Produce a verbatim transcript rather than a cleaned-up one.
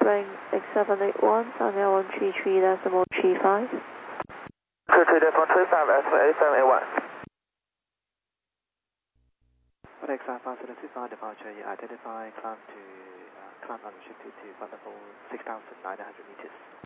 Boeing X seven eight one, Tango one three three decimal three five. three three decimal three five, estimate X seven eight one. X Alpha seven two five departure, you identify climb to uh, climb unrestricted to flight level six thousand nine hundred meters.